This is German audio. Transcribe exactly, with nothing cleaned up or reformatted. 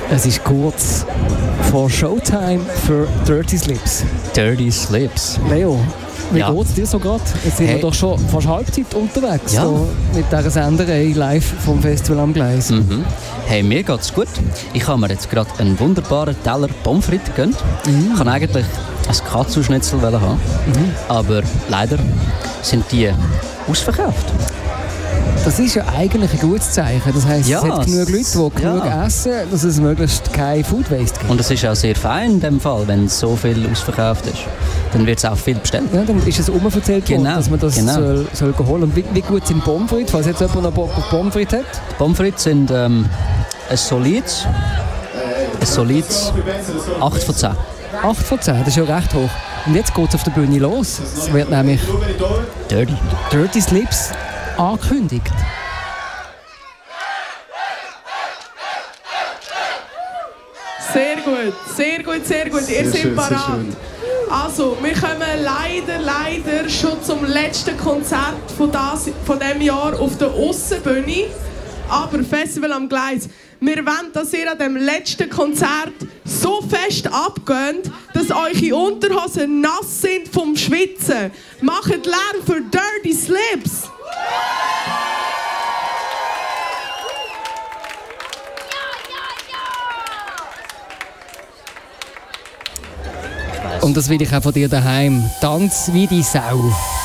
Es ist kurz vor Showtime für Dirty Slips. Dirty Slips. Leo, wie Ja. geht's dir so gerade? Jetzt sind Hey. wir doch schon fast Halbzeit unterwegs Ja. da mit dieser Senderei live vom Festival am Gleis. Mhm. Hey, mir geht's gut. Ich habe mir jetzt gerade einen wunderbaren Teller Pommes frites gegönnt. Mhm. Ich wollte eigentlich ein Katzenschnitzel haben, Mhm. aber leider sind die ausverkauft. Das ist ja eigentlich ein gutes Zeichen. Das heisst, Ja, es hat genug Leute, die ja. genug essen, dass es möglichst kein Food Waste gibt. Und es ist auch sehr fein in dem Fall, wenn so viel ausverkauft ist. Dann wird es auch viel bestellt. Ja, dann ist es umverzählt worden, Genau, dass man das genau. soll, soll holen. Und wie, wie gut sind Pommes frites, falls jetzt jemand noch Bock auf Pommes frites hat? Die Pommes frites sind ähm, ein solides, ein solides acht von zehn. acht von zehn, das ist ja recht hoch. Und jetzt geht es auf der Bühne los. Es wird nämlich Dirty. Dirty Slips angekündigt. Sehr gut, sehr gut, sehr gut. Ihr seid parat. Also, wir kommen leider, leider schon zum letzten Konzert von, das, von diesem Jahr auf der Aussenbühne. Aber Festival am Gleis. Wir wollen, dass ihr an dem letzten Konzert so fest abgeht, dass eure Unterhosen nass sind vom Schwitzen. Macht Lärm für Dirty Slips. Und das will ich auch von dir daheim. Tanz wie die Sau.